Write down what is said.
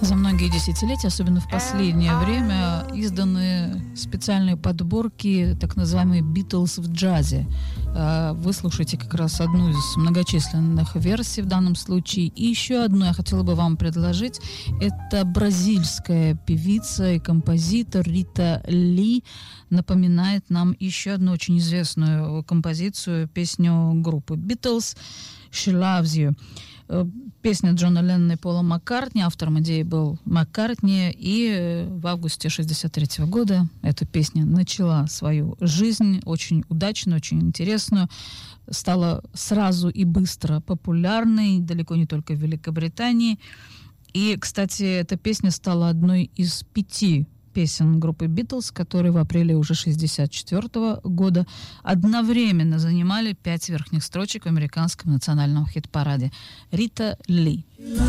За многие десятилетия, особенно в последнее время, изданы специальные подборки, так называемые «Битлз в джазе». Вы слушаете как раз одну из многочисленных версий в данном случае. И еще одну я хотела бы вам предложить. Это бразильская певица и композитор Рита Ли напоминает нам еще одну очень известную композицию, песню группы «Битлз» «She Loves You». Песня Джона Леннона и Пола Маккартни. Автором идеи был Маккартни. И в августе 1963 года эта песня начала свою жизнь. Очень удачную, очень интересную. Стала сразу и быстро популярной. Далеко не только в Великобритании. И, кстати, эта песня стала одной из 5 песен группы «Битлз», которые в апреле уже 1964 года одновременно занимали 5 верхних строчек в американском национальном хит-параде. Рита Ли.